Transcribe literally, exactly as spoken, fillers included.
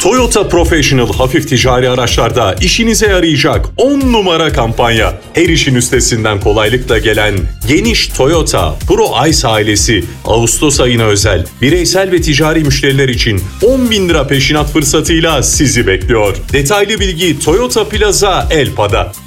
Toyota Professional hafif ticari araçlarda işinize yarayacak on numara kampanya. Her işin üstesinden kolaylıkla gelen geniş Toyota Pro Ice ailesi Ağustos ayına özel bireysel ve ticari müşteriler için on bin lira peşinat fırsatıyla sizi bekliyor. Detaylı bilgi Toyota Plaza Elpa'da.